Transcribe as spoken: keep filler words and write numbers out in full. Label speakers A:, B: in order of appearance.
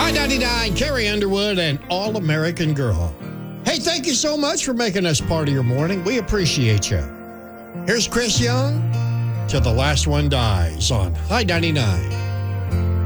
A: ninety-nine, Carrie Underwood and All American Girl. Hey, thank you so much for making us part of your morning. We appreciate you. Here's Chris Young, Till the Last One Dies on High ninety-nine.